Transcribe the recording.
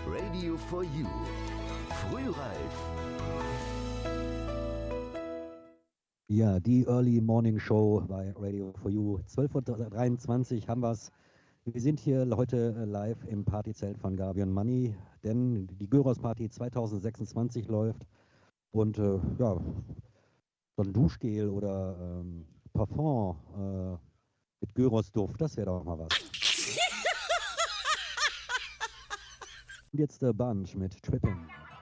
Radio for You. Frühreif. Ja, die Early Morning Show bei Radio for You. 12:23 Uhr haben wir es. Wir sind hier heute live im Partyzelt von Gabi und Manni, denn die Gyros Party 2026 läuft. Und ja, so ein Duschgel oder Parfum mit Gyros-Duft, das wäre doch mal was. Und jetzt der Bunch mit Trippin'.